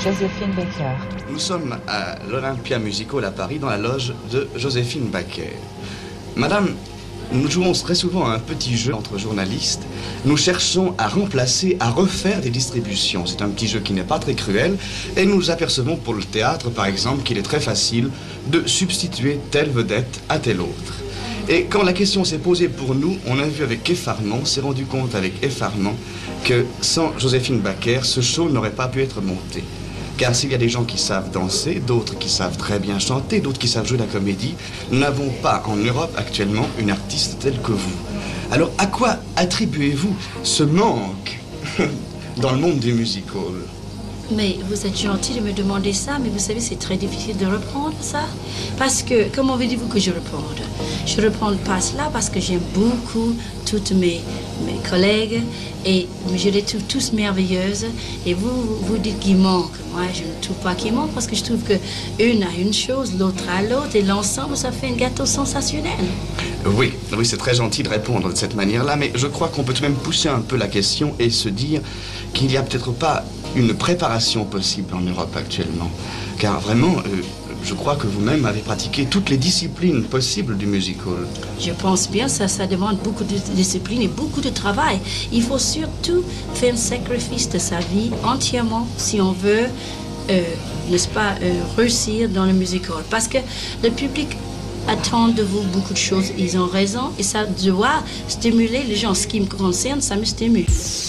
Joséphine Baker. Nous sommes à l'Olympia Musical à Paris, dans la loge de Joséphine Baker. Madame, nous jouons très souvent à un petit jeu entre journalistes. Nous cherchons à remplacer, à refaire des distributions. C'est un petit jeu qui n'est pas très cruel. Et nous apercevons pour le théâtre, par exemple, qu'il est très facile de substituer telle vedette à telle autre. Et quand la question s'est posée pour nous, on a vu avec effarement, on s'est rendu compte avec effarement que sans Joséphine Baker, ce show n'aurait pas pu être monté. Car s'il y a des gens qui savent danser, d'autres qui savent très bien chanter, d'autres qui savent jouer la comédie, nous n'avons pas en Europe actuellement une artiste telle que vous. Alors à quoi attribuez-vous ce manque dans le monde du musical? Mais vous êtes gentil de me demander ça, mais vous savez, c'est très difficile de reprendre ça. Parce que, comment voulez-vous que je réponde? Je ne réponds pas cela parce que j'aime beaucoup toutes mes collègues et je les trouve tous merveilleuses. Et vous dites qu'il manque. Moi, je ne trouve pas qu'il manque parce que je trouve qu'une a une chose, l'autre a l'autre et l'ensemble, ça fait un gâteau sensationnel. Oui, c'est très gentil de répondre de cette manière-là, mais je crois qu'on peut tout de même pousser un peu la question et se dire qu'il n'y a peut-être pas une préparation possible en Europe actuellement. Car vraiment, je crois que vous-même avez pratiqué toutes les disciplines possibles du musical. Je pense bien, ça demande beaucoup de discipline et beaucoup de travail. Il faut surtout faire un sacrifice de sa vie entièrement si on veut, n'est-ce pas, réussir dans le musical. Parce que le public attend de vous beaucoup de choses, ils ont raison et ça doit stimuler les gens. Ce qui me concerne, ça me stimule.